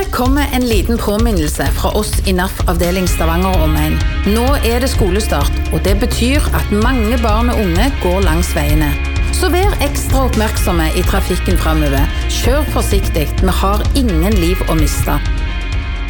Her kommer en liten påminnelse fra oss i NAF-avdeling Stavanger og omegn. Nå det skolestart, og det betyr at mange barn og unge går langs veiene. Så vær ekstra oppmerksomme i trafikken fremover. Kjør forsiktig, vi har ingen liv å miste.